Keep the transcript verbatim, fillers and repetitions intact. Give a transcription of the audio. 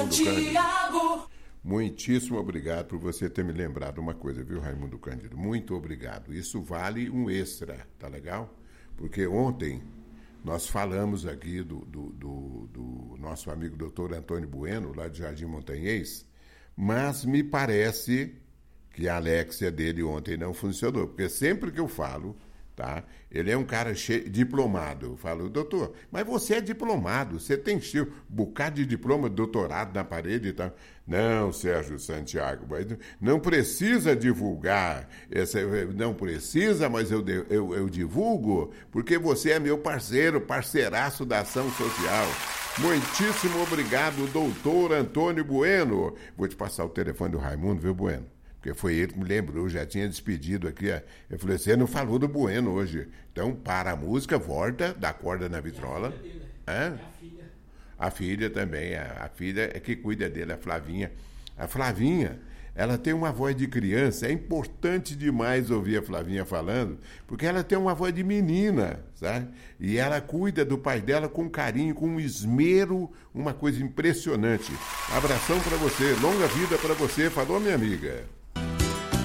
Tiago. Muitíssimo obrigado por você ter me lembrado uma coisa, viu, Raimundo Cândido? Muito obrigado. Isso vale um extra, tá legal? Porque ontem nós falamos aqui do, do, do, do nosso amigo doutor Antônio Bueno, lá de Jardim Montanhês, mas me parece que a Alexia dele ontem não funcionou, porque sempre que eu falo, tá, ele é um cara cheio, diplomado. Eu falo, doutor, mas você é diplomado, você tem um bocado de diploma, de doutorado na parede e tal. Não, Sérgio Santiago, mas não precisa divulgar, essa, não precisa, mas eu, eu, eu divulgo, porque você é meu parceiro, parceiraço da ação social. Muitíssimo obrigado, doutor Antônio Bueno. Vou te passar o telefone do Raimundo, viu, Bueno? Porque foi ele que me lembrou, já tinha despedido aqui. Eu falei, você não falou do Bueno hoje. Então, para a música, volta, dá corda na vitrola. É a filha. A filha também, a, a filha é que cuida dele, a Flavinha. A Flavinha, ela tem uma voz de criança, é importante demais ouvir a Flavinha falando, porque ela tem uma voz de menina, sabe? E ela cuida do pai dela com carinho, com um esmero, uma coisa impressionante. Abração para você, longa vida para você, falou minha amiga.